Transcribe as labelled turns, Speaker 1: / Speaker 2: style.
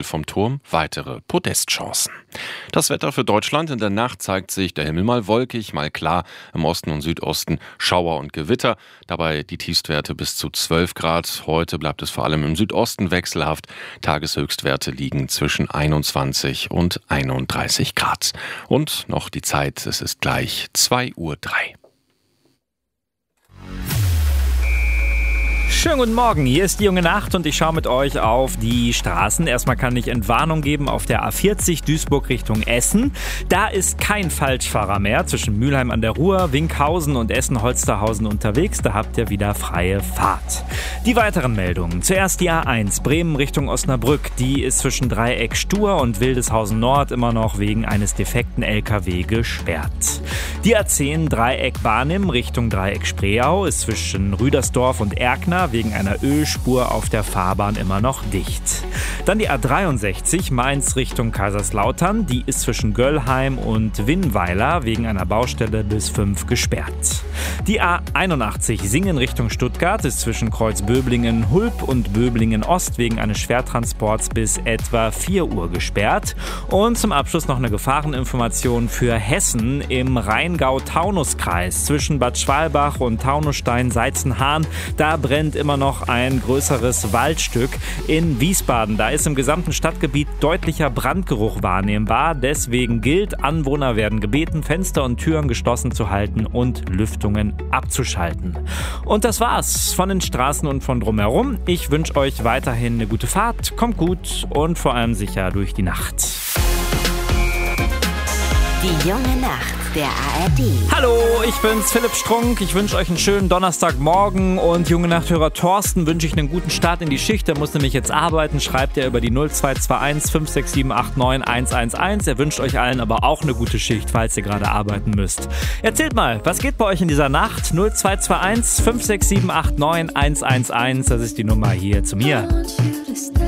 Speaker 1: vom Turm weitere Podestchancen. Das Wetter für Deutschland: in der Nacht zeigt sich der Himmel mal wolkig, mal klar. Im Osten und Südosten Schauer und Gewitter. Dabei die Tiefstwerte bis zu 12 Grad. Heute bleibt es vor allem im Südosten wechselhaft. Tageshöchstwerte liegen zwischen 21 und 31 Grad. Und noch die Zeit, es ist gleich 2:03 Uhr.
Speaker 2: Schönen guten Morgen, hier ist die junge Nacht und ich schaue mit euch auf die Straßen. Erstmal kann ich Entwarnung geben auf der A40 Duisburg Richtung Essen. Da ist kein Falschfahrer mehr zwischen Mülheim an der Ruhr, Winkhausen und Essen-Holsterhausen unterwegs. Da habt ihr wieder freie Fahrt. Die weiteren Meldungen. Zuerst die A1 Bremen Richtung Osnabrück. Die ist zwischen Dreieck Stur und Wildeshausen Nord immer noch wegen eines defekten LKW gesperrt. Die A10 Dreieck Barnim Richtung Dreieck Spreeau ist zwischen Rüdersdorf und Erkner wegen einer Ölspur auf der Fahrbahn immer noch dicht. Dann die A63 Mainz Richtung Kaiserslautern. Die ist zwischen Göllheim und Winnweiler wegen einer Baustelle bis 5 gesperrt. Die A81 Singen Richtung Stuttgart ist zwischen Kreuzböblingen-Hulb und Böblingen-Ost wegen eines Schwertransports bis etwa 4 Uhr gesperrt. Und zum Abschluss noch eine Gefahreninformation für Hessen im Rheingau-Taunus-Kreis zwischen Bad Schwalbach und Taunusstein-Seizenhahn. Da brennt immer noch ein größeres Waldstück in Wiesbaden. Da ist im gesamten Stadtgebiet deutlicher Brandgeruch wahrnehmbar. Deswegen gilt, Anwohner werden gebeten, Fenster und Türen geschlossen zu halten und Lüftungen abzuschalten. Und das war's von den Straßen und von drumherum. Ich wünsche euch weiterhin eine gute Fahrt, kommt gut und vor allem sicher durch die Nacht.
Speaker 3: Die junge Nacht der ARD.
Speaker 2: Hallo, ich bin's, Philipp Strunk. Ich wünsche euch einen schönen Donnerstagmorgen und junge Nachthörer Thorsten wünsche ich einen guten Start in die Schicht. Der muss nämlich jetzt arbeiten. Schreibt er über die 0221 567 89 111. Er wünscht euch allen aber auch eine gute Schicht, falls ihr gerade arbeiten müsst. Erzählt mal, was geht bei euch in dieser Nacht? 0221 567 89 111. Das ist die Nummer hier zu mir.